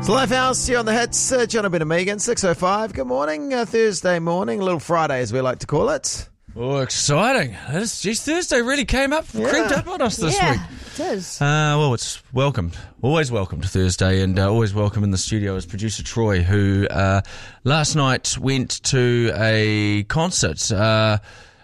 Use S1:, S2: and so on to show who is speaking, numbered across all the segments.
S1: It's Lifehouse here on the hits. John O'Brien and Megan, 6:05. Good morning. Thursday morning, a little Friday as we like to call it.
S2: Oh, exciting. Thursday really creeped up on us this week.
S3: It is.
S2: Well, it's welcomed. Always welcome to Thursday, and always welcome in the studio is producer Troy, who last night went to a concert. Sorry,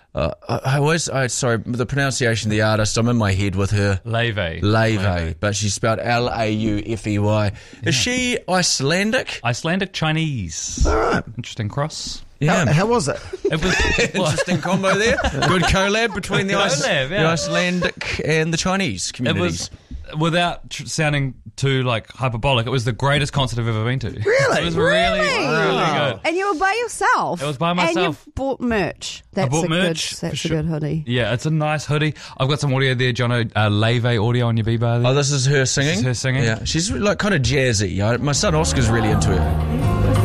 S2: the pronunciation of the artist, I'm in my head with her.
S4: Leve,
S2: but she's spelled Laufey. Yeah. Is she Icelandic?
S4: Icelandic Chinese.
S1: All right.
S4: Interesting cross.
S2: Yeah.
S1: How was it?
S4: It was
S2: Interesting combo there. Good collab between the
S4: yeah.
S2: Icelandic and the Chinese communities.
S4: It was, without sounding too hyperbolic, it was the greatest concert I've ever been to.
S1: Really?
S4: It was really good.
S3: And you were by yourself.
S4: It was by myself.
S3: And you bought merch. That's
S4: bought
S3: a
S4: merch,
S3: Good, that's
S4: for
S3: a good hoodie.
S4: Yeah, it's a nice hoodie. I've got some audio there, Jono. Leve audio on your B-bar there.
S2: Oh, this is her singing?
S4: This is her singing.
S2: Yeah, she's kind of jazzy. My son Oscar's really into her.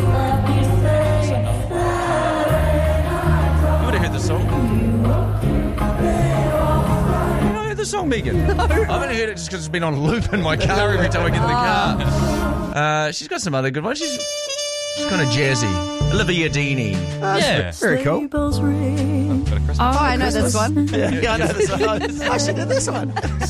S2: Song, Megan? No. I've only heard it just because it's been on loop in my car every time I get in the car. She's got some other good ones. She's kind of jazzy. Olivia Deany.
S4: Yeah.
S1: Very cool.
S3: I know this one.
S1: Yeah, I know this one. I should do this one.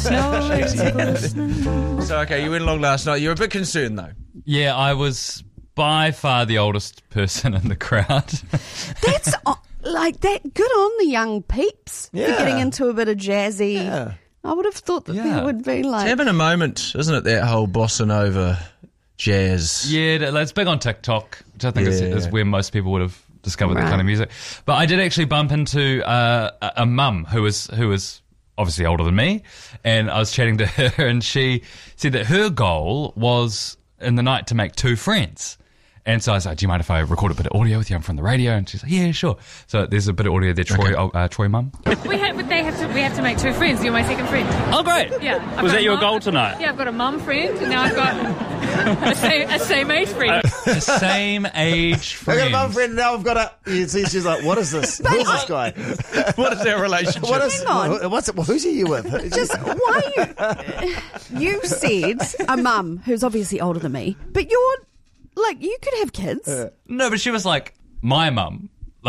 S2: So, okay, you went along last night. You were a bit concerned, though.
S4: Yeah, I was by far the oldest person in the crowd.
S3: That's that. Good on the young peeps for getting into a bit of jazzy.
S1: Yeah.
S3: I would have thought that there would be
S2: It's
S3: like...
S2: having a moment, isn't it, that whole bossa nova jazz?
S4: Yeah, it's big on TikTok, which I think is where most people would have discovered that kind of music. But I did actually bump into a mum who was obviously older than me, and I was chatting to her, and she said that her goal was in the night to make 2 friends. And so I was like, do you mind if I record a bit of audio with you? I'm from the radio. And she's like, yeah, sure. So there's a bit of audio there, Troy mum.
S5: We have to make 2 friends. You're my second friend.
S4: Oh, great.
S5: Yeah.
S4: Was that your goal tonight?
S5: Yeah, I've got a mum friend, and now I've got a same age friend.
S4: A same age friend.
S1: I've got a mum friend, and now I've got a... You see, she's like, what is this? Who's this guy?
S2: What is their relationship?
S3: Hang on.
S1: What's it? Well, who's he with?
S3: Just why you said a mum who's obviously older than me, but you're like, you could have kids.
S4: No, but she was like, my mum. Like,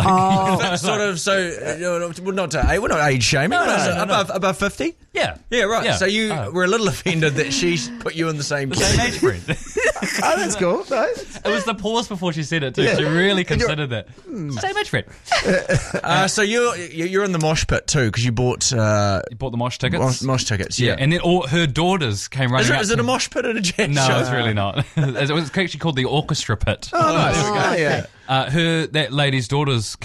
S2: we're not age shaming.
S4: No.
S2: Above 50?
S4: Yeah.
S2: Yeah, right.
S4: Yeah.
S2: So you were a little offended that she put you in the same
S4: Same age friend.
S1: Oh, that's cool. No.
S4: It was the pause before she said it too. She really considered that. Same age friend.
S2: So you're in the mosh pit too because you bought
S4: You bought the mosh tickets?
S2: mosh tickets. Yeah.
S4: And then all her daughters came running up.
S2: Is it a mosh pit at a jazz
S4: No,
S2: show?
S4: it's really not. It was actually called the orchestra pit.
S1: Oh, nice.
S2: there we go.
S1: Yeah.
S4: That lady's daughters